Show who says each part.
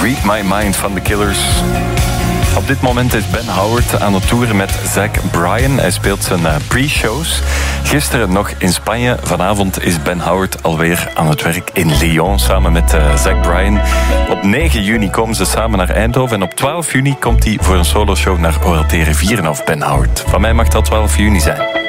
Speaker 1: Read My Mind van The Killers. Op dit moment is Ben Howard aan het toeren met Zach Bryan. Hij speelt zijn pre-shows. Gisteren nog in Spanje. Vanavond is Ben Howard alweer aan het werk in Lyon samen met Zach Bryan. Op 9 juni komen ze samen naar Eindhoven. En op 12 juni komt hij voor een soloshow naar ORT Rivierenhof, Ben Howard. Van mij mag dat 12 juni zijn.